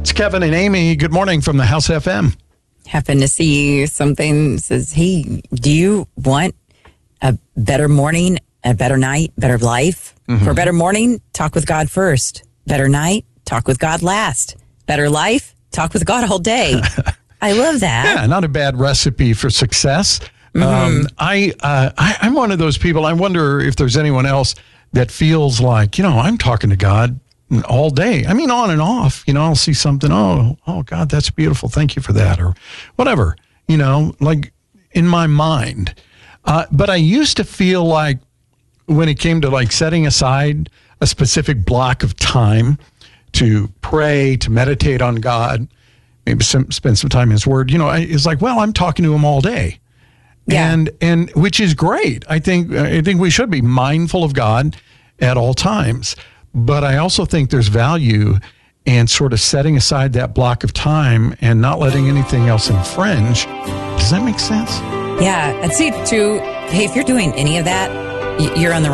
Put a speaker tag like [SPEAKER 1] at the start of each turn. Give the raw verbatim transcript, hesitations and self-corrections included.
[SPEAKER 1] It's Kevin and Amy. Good morning from the House F M.
[SPEAKER 2] Happen to see something that says, hey, do you want a better morning, a better night, better life? Mm-hmm. For a better morning, talk with God first. Better night, talk with God last. Better life, talk with God all day. I love that.
[SPEAKER 1] Yeah, not a bad recipe for success. Mm-hmm. Um, I, uh, I, I'm one of those people. I wonder if there's anyone else that feels like, you know, I'm talking to God all day. I mean, on and off. You know, I'll see something. Oh, oh, God, that's beautiful. Thank you for that, or whatever. You know, like in my mind. Uh, but I used to feel like when it came to like setting aside a specific block of time to pray, to meditate on God, maybe some, spend some time in His Word. You know, it's like, well, I'm talking to Him all day. Yeah. And and which is great. I think I think we should be mindful of God at all times. But I also think there's value in sort of setting aside that block of time and not letting anything else infringe. Does that make sense?
[SPEAKER 2] Yeah. And see, too, hey, if you're doing any of that, you're on the